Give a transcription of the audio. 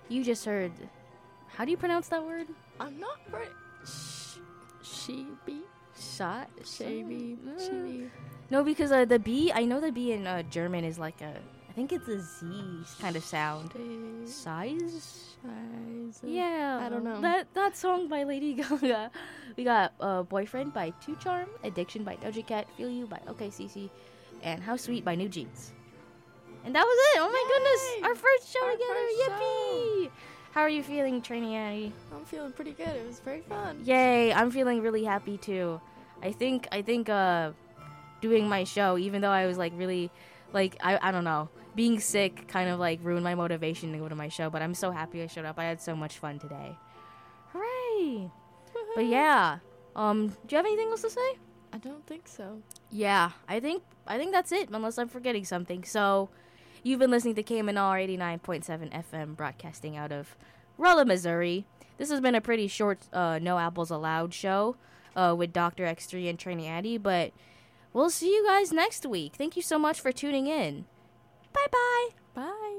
You just heard. How do you pronounce that word? I'm not very. She-be? Shot? She-be? She-be? No, because the B, I know the B in German is like a, I think it's a Z kind of sound. Size? Yeah. I don't know. That song by Lady Gaga. We got Boyfriend by Two Charm, Addiction by Doja Cat, Feel You by OKCC, and How Sweet by New Jeans. And that was it. Oh my goodness. Our first show together. Yippee. How are you feeling, Trainee Annie? I'm feeling pretty good. It was very fun. Yay. I'm feeling really happy too. I think doing my show, even though I was like really, like, I don't know, being sick kind of like ruined my motivation to go to my show, but I'm so happy I showed up. I had so much fun today. Hooray! But yeah, do you have anything else to say? I don't think so. Yeah, I think that's it, unless I'm forgetting something. So, you've been listening to KMNR 89.7 FM, broadcasting out of Rolla, Missouri. This has been a pretty short No Apples Allowed show with Dr. X3 and Trainee Annie, but we'll see you guys next week. Thank you so much for tuning in. Bye-bye. Bye.